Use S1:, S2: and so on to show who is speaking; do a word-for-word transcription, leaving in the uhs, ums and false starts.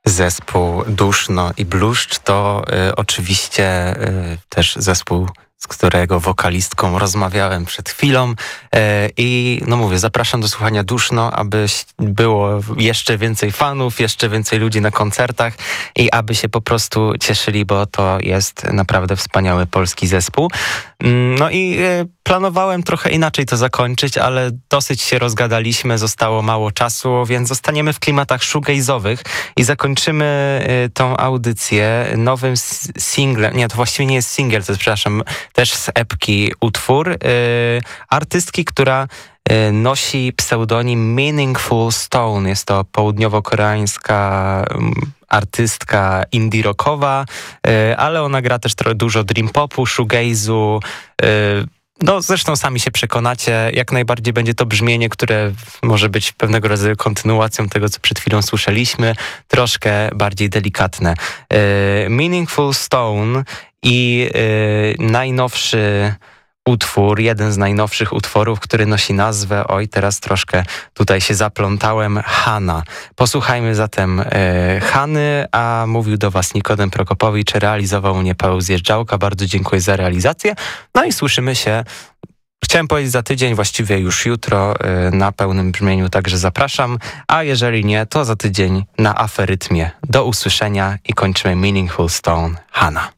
S1: Zespół Duszno i Bluszcz to y, oczywiście y, też zespół, z którego wokalistką rozmawiałem przed chwilą. E, I no mówię, zapraszam do słuchania Duszno, aby było jeszcze więcej fanów, jeszcze więcej ludzi na koncertach i aby się po prostu cieszyli, bo to jest naprawdę wspaniały polski zespół. No i e, planowałem trochę inaczej to zakończyć, ale dosyć się rozgadaliśmy, zostało mało czasu, więc zostaniemy w klimatach shoegaze'owych i zakończymy e, tą audycję nowym s- singlem. Nie, to właściwie nie jest singiel, to jest, przepraszam, też z epki utwór y, artystki, która y, nosi pseudonim Meaningful Stone. Jest to południowo-koreańska y, artystka indie rockowa, y, ale ona gra też trochę dużo dream popu, shoegaze'u. Y, no zresztą sami się przekonacie, jak najbardziej będzie to brzmienie, które może być pewnego rodzaju kontynuacją tego, co przed chwilą słyszeliśmy, troszkę bardziej delikatne. Y, Meaningful Stone i y, najnowszy utwór, jeden z najnowszych utworów, który nosi nazwę, oj teraz troszkę tutaj się zaplątałem, Hana. Posłuchajmy zatem y, Hany, a mówił do was Nikodem Prokopowicz, realizował mnie Paweł Zjeżdżałka, bardzo dziękuję za realizację, no i słyszymy się, chciałem powiedzieć za tydzień, właściwie już jutro y, na pełnym brzmieniu, także zapraszam, a jeżeli nie, to za tydzień na Aferytmie. Do usłyszenia i kończymy Meaningful Stone, Hana.